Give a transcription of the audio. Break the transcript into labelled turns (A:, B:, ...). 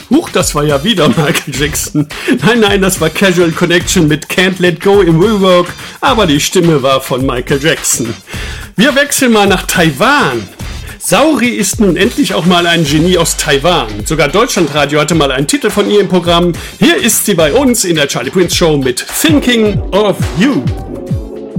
A: Huch, das war ja wieder Michael Jackson. Nein, das war Casual Connection mit Can't Let Go im Rework, aber die Stimme war von Michael Jackson. Wir wechseln mal nach Taiwan. Saori ist nun endlich auch mal ein Genie aus Taiwan. Sogar Deutschlandradio hatte mal einen Titel von ihr im Programm. Hier ist sie bei uns in der Charlie Prince Show mit Thinking of You.